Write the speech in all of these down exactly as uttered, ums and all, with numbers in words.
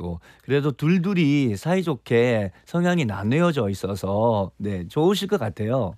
있고 그래도 둘둘이 사이좋게 성향이 나뉘어져 있어서 네 좋으실 것 같아요.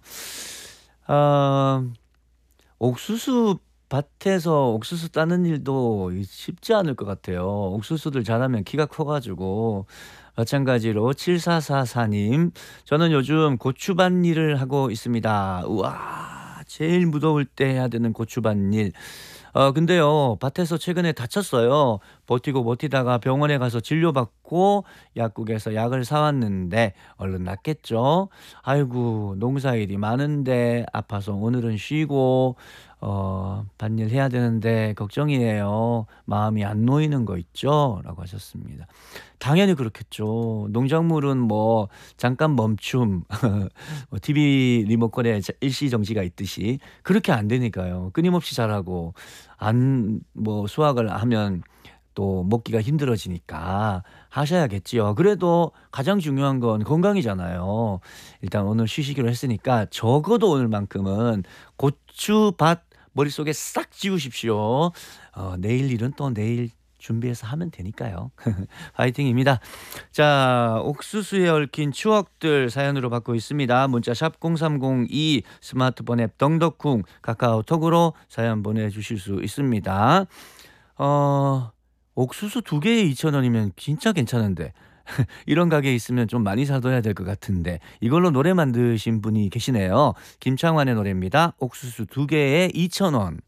아 옥수수 밭에서 옥수수 따는 일도 이 쉽지 않을 것 같아요. 옥수수들 자라면 키가 커 가지고 마찬가지로 칠사사사 님 "저는 요즘 고추밭 일을 하고 있습니다." 우와 제일 무더울 때 해야 되는 고추밭 일. 어 근데요 밭에서 최근에 다쳤어요. 버티고 버티다가 병원에 가서 진료받고 약국에서 약을 사 왔는데 얼른 낫겠죠. 아이고 농사일이 많은데 아파서 오늘은 쉬고 어 밭일 해야 되는데 걱정이에요. 마음이 안 놓이는 거 있죠? 라고 하셨습니다. 당연히 그렇겠죠. 농작물은 뭐 잠깐 멈춤 뭐 티비 리모컨에 자 일시정지가 있듯이 그렇게 안 되니까요. 끊임없이 자라고 안 뭐 수확을 하면 또 먹기가 힘들어지니까 하셔야겠지요. 그래도 가장 중요한 건 건강이잖아요. 일단 오늘 쉬시기로 했으니까 적어도 오늘만큼은 고추밭 머릿속에 싹 지우십시오. 어 내일 일은 또 내일 준비해서 하면 되니까요. 화이팅입니다. 자 옥수수에 얽힌 추억들 사연으로 받고 있습니다. 문자 샵 공삼공이 스마트폰 앱 덩덕쿵 카카오톡으로 사연 보내주실 수 있습니다. 어 옥수수 두 개에 이천 원이면 진짜 괜찮은데 이런 가게에 있으면 좀 많이 사둬야 될 것 같은데 이걸로 노래 만드신 분이 계시네요. 김창완의 노래입니다. 옥수수 두 개에 이천 원.